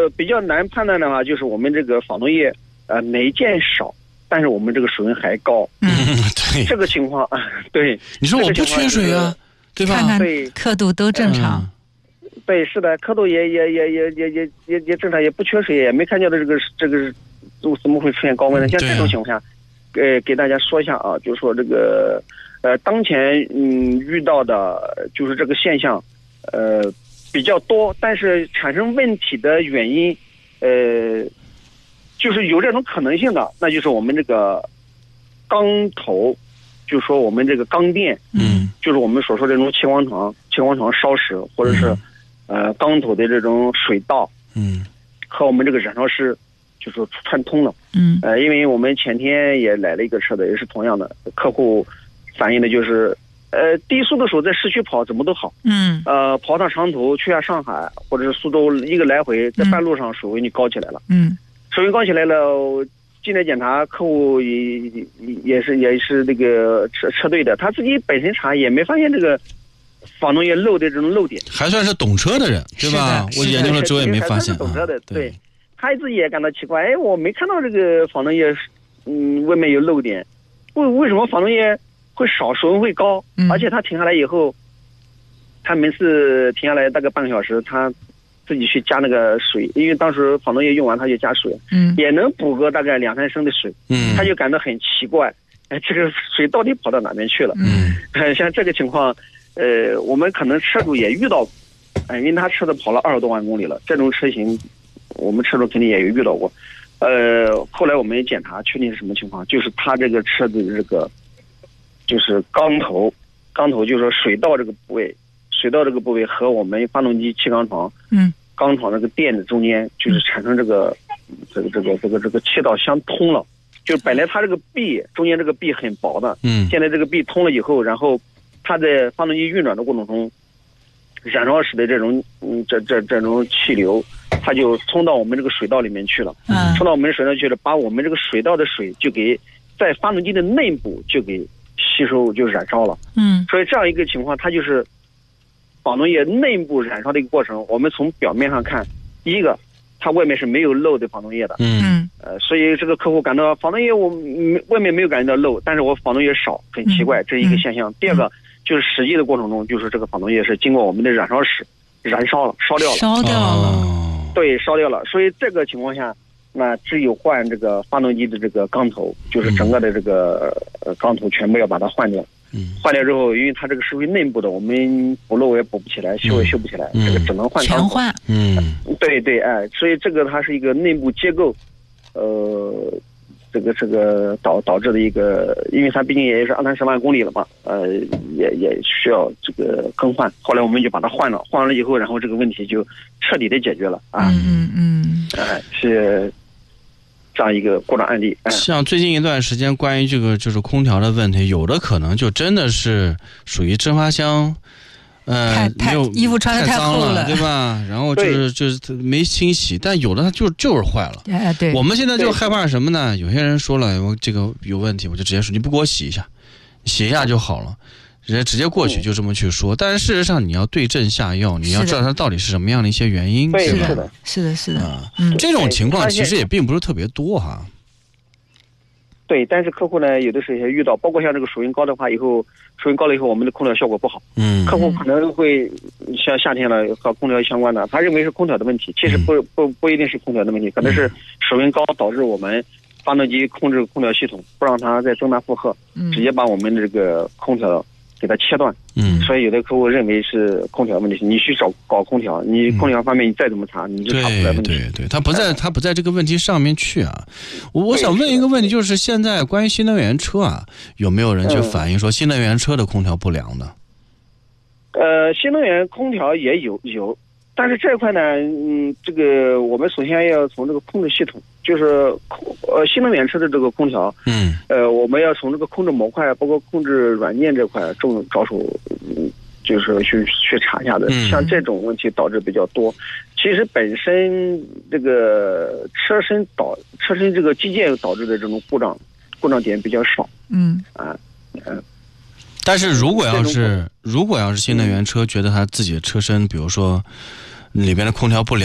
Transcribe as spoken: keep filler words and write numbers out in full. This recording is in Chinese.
个比较难判断的话，就是我们这个仿农液呃每件少，但是我们这个水温还高。 嗯，对， 这个情况，对， 你说我不缺水啊，对吧？ 看看对， 刻度都正常。 嗯对，是的，刻度也也也也也也也也正常，也不缺水，也没看见的这个这个怎么会出现高温呢？像这种情况下，呃，给大家说一下啊，就是说这个呃，当前嗯遇到的就是这个现象，呃比较多，但是产生问题的原因，呃，就是有这种可能性的，那就是我们这个缸头，就是说我们这个缸垫， 嗯， 就是我们所说的这种气缸床、气缸床烧蚀，或者是、嗯。呃，缸头的这种水道， 嗯， 和我们这个燃烧室就是串通了， 嗯， 呃，因为我们前天也来了一个车的，也是同样的，客户反映的就是，呃，低速的时候在市区跑怎么都好， 嗯， 呃，跑到长途去下上海或者是苏州一个来回，在半路上水温就高起来了， 嗯， 水温高起来了，进来检查，客户也也是也是那个车车队的，他自己本身查也没发现这个。仿农液漏的这种漏点， 还算是懂车的人，对吧？我研究了之后也没发现。 懂车的， 对， 他自己也感到奇怪，哎，我没看到这个仿农液，嗯，外面有漏点，为为什么仿农液会少，水温会高？ 嗯、 而且他停下来以后，他每次停下来大概半个小时，他自己去加那个水，因为当时仿农液用完他就加水， 嗯， 也能补个大概两三升的水， 嗯， 他就感到很奇怪，哎，这个水到底跑到哪边去了？ 嗯， 像这个情况。呃，我们可能车主也遇到，哎、呃，因为他车子跑了二十多万公里了，这种车型，我们车主肯定也有遇到过。呃，后来我们检查确定是什么情况，就是他这个车子这个，就是缸头，缸头就是说水道这个部位，水道这个部位和我们发动机气缸床， 嗯， 缸床这个垫子中间就是产生这个，这个这个这个这个气道相通了，就是本来它这个壁中间这个壁很薄的， 嗯， 现在这个壁通了以后，然后。它在发动机运转的过程中，燃烧室的这种嗯这这这种气流，它就冲到我们这个水道里面去了， 嗯， 冲到我们水道去了，把我们这个水道的水就给在发动机的内部就给吸收就燃烧了， 嗯， 所以这样一个情况，它就是仿农液内部燃烧的一个过程。我们从表面上看，第一个，它外面是没有漏的仿农液的， 嗯， 呃，所以这个客户感到仿农液我外面没有感觉到漏，但是我仿农液少，很奇怪，这是一个现象。第二个。就是实际的过程中，就是这个仿农液是经过我们的燃烧室燃烧了，烧掉了， 烧掉了， 哦、 对，烧掉了。所以这个情况下，那只有换这个发动机的这个缸头，就是整个的这个呃缸头全部要把它换掉。 嗯，换掉之后，因为它这个是属于内部的，我们补漏也补不起来，修也修不起来， 嗯、 这个只能换缸头。 全换。 嗯， 对对，哎，所以这个它是一个内部结构，呃。这个这个导导致的一个，因为它毕竟也是二三十万公里了嘛，呃，也也需要这个更换。后来我们就把它换了，换完了以后，然后这个问题就彻底的解决了啊。 嗯嗯嗯， 哎、呃，是这样一个故障案例。哎、 像最近一段时间，关于这个就是空调的问题，有的可能就真的是属于蒸发箱。呃， 太太衣服穿的太厚了， 对吧？然后就是就是没清洗，但有的它就就是坏了。 哎，对。 我们现在就害怕什么呢？有些人说了，我这个有问题，我就直接说你不给我洗一下，洗一下就好了，人家直接过去就这么去说。但是事实上，你要对症下药，你要知道它到底是什么样的一些原因， 对吧？ 是的， 是的，是的。 啊，嗯，这种情况其实也并不是特别多哈。 对，但是客户呢，有的时候也遇到，包括像这个水温高的话，以后水温高了以后，我们的空调效果不好。 嗯， 客户可能会像夏天了和空调相关的，他认为是空调的问题，其实不不不一定是空调的问题，可能是水温高导致我们发动机控制空调系统不让它再增大负荷， 嗯， 直接把我们这个空调给它切断。 嗯， 所以有的客户认为是空调问题，你去找搞空调，你空调方面你再怎么查，你就查不出来问题。 对对对，他不在他不在这个问题上面去啊。我我想问一个问题，就是现在关于新能源车啊，有没有人去反映说新能源车的空调不良的？ 呃，新能源空调也有有，但是这一块呢，嗯，这个我们首先要从这个控制系统，就是空呃新能源车的这个空调， 嗯， 呃，我们要从这个控制模块，包括控制软件这块重着手，嗯，就是去去查一下的。 嗯， 像这种问题导致比较多。其实本身这个车身导车身这个机件导致的这种故障故障点比较少。 嗯啊，嗯。 但是如果要是如果要是新能源车觉得他自己的车身，比如说里边的空调不良。